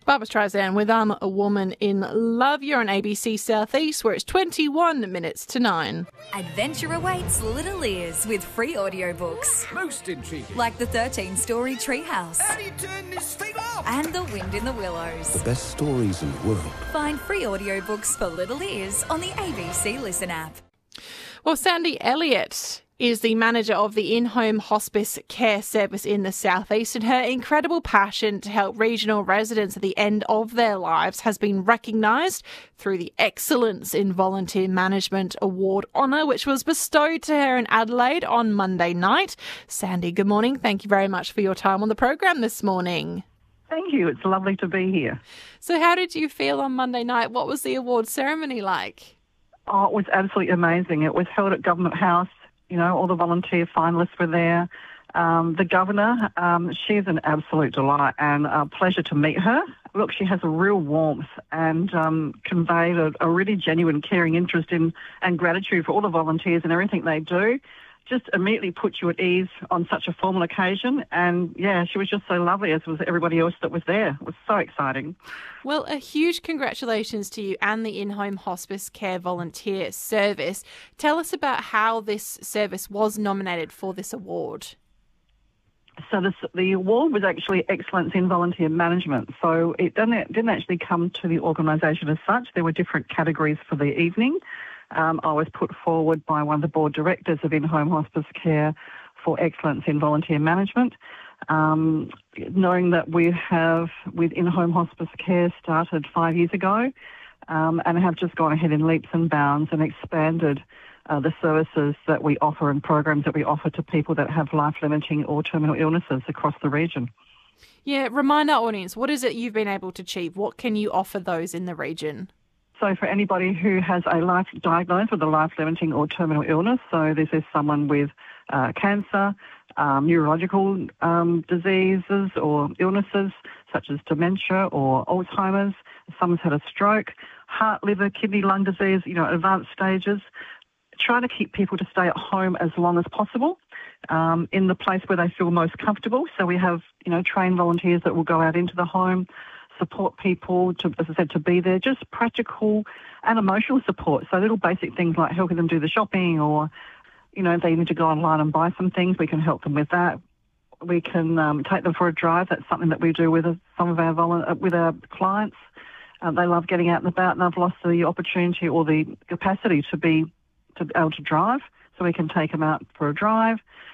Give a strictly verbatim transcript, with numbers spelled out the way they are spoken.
Barbara Streisand with I'm a Woman in Love. You're on A B C Southeast, where it's twenty-one minutes to nine. Adventure awaits little ears with free audiobooks. Most intriguing. Like the thirteen-story Treehouse. How do you turn this thing off? And The Wind in the Willows. The best stories in the world. Find free audiobooks for little ears on the A B C Listen app. Well, Sandy Elliott is the manager of the in-home hospice care service in the Southeast, and her incredible passion to help regional residents at the end of their lives has been recognised through the Excellence in Volunteer Management Award honour, which was bestowed to her in Adelaide on Monday night. Sandy, good morning. Thank you very much for your time on the program this morning. Thank you. It's lovely to be here. So how did you feel on Monday night? What was the award ceremony like? Oh, it was absolutely amazing. It was held at Government House. You know, all the volunteer finalists were there. Um, the governor, um, she's an absolute delight and a pleasure to meet her. Look, she has a real warmth and um, conveyed a, a really genuine caring interest in and gratitude for all the volunteers and everything they do. Just immediately put you at ease on such a formal occasion. And, yeah, she was just so lovely, as was everybody else that was there. It was so exciting. Well, a huge congratulations to you and the in-home hospice care volunteer service. Tell us about how this service was nominated for this award. So this, the award was actually Excellence in Volunteer Management. So it didn't, it didn't actually come to the organisation as such. There were different categories for the evening. Um, I was put forward by one of the board directors of in-home hospice care for excellence in volunteer management. Um, knowing that we have, with in-home hospice care, started five years ago um, and have just gone ahead in leaps and bounds and expanded uh, the services that we offer and programs that we offer to people that have life-limiting or terminal illnesses across the region. Yeah, remind our audience, what is it you've been able to achieve? What can you offer those in the region? So for anybody who has a life diagnosed with a life-limiting or terminal illness, so this is someone with uh, cancer, um, neurological um, diseases or illnesses such as dementia or Alzheimer's, someone's had a stroke, heart, liver, kidney, lung disease, you know, advanced stages, trying to keep people to stay at home as long as possible um, in the place where they feel most comfortable. So we have, you know, trained volunteers that will go out into the home, support people, to, as I said, to be there, just practical and emotional support. So little basic things like helping them do the shopping or, you know, if they need to go online and buy some things, we can help them with that. We can um, take them for a drive. That's something that we do with uh, some of our volu- uh, with our clients. Uh, they love getting out and about, and they've lost the opportunity or the capacity to be to be able to drive. So we can take them out for a drive.